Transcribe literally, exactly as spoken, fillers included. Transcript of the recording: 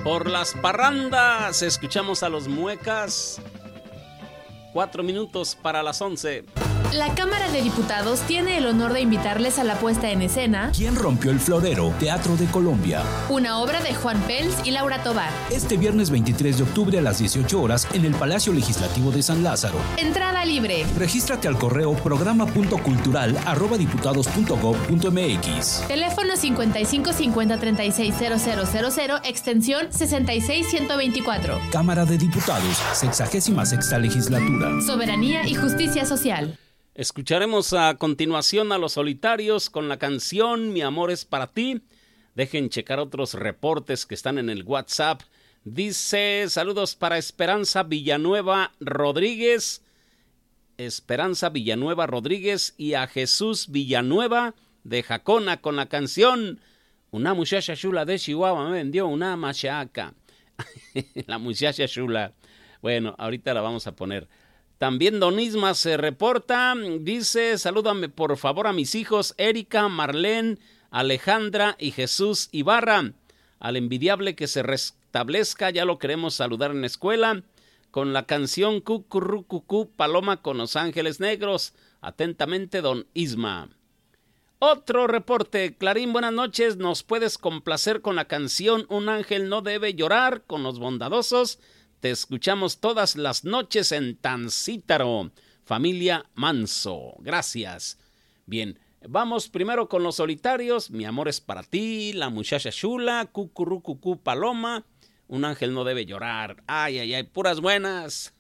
Por las parrandas, escuchamos a los Muecas. Cuatro minutos para las once. La Cámara de Diputados tiene el honor de invitarles a la puesta en escena ¿Quién rompió el florero? Teatro de Colombia. Una obra de Juan Pels y Laura Tobar. Este viernes veintitrés de octubre a las dieciocho horas en el Palacio Legislativo de San Lázaro. Entrada libre. Regístrate al correo programa punto cultural arroba diputados punto gob punto mx. Teléfono cincuenta y cinco cincuenta treinta y seis cero cero cero cero, extensión sesenta y seis ciento veinticuatro. Cámara de Diputados, sexagésima sexta legislatura. Soberanía y justicia social. Escucharemos a continuación a Los Solitarios con la canción Mi amor es para ti. Dejen checar otros reportes que están en el WhatsApp. Dice, saludos para Esperanza Villanueva Rodríguez. Esperanza Villanueva Rodríguez y a Jesús Villanueva de Jacona con la canción Una muchacha chula de Chihuahua me vendió una machaca. La muchacha chula. Bueno, ahorita la vamos a poner. También Don Isma se reporta, dice, salúdame por favor a mis hijos Erika, Marlene, Alejandra y Jesús Ibarra. Al envidiable que se restablezca, ya lo queremos saludar en la escuela, con la canción Cucurrucucú, Paloma con los Ángeles Negros. Atentamente, Don Isma. Otro reporte, Clarín, buenas noches, ¿nos puedes complacer con la canción Un ángel no debe llorar con los bondadosos? Te escuchamos todas las noches en Tancítaro. Familia Manso. Gracias. Bien, vamos primero con Los Solitarios. Mi amor es para ti. La muchacha chula. Cucurrucucú Paloma. Un ángel no debe llorar. Ay, ay, ay. Puras buenas.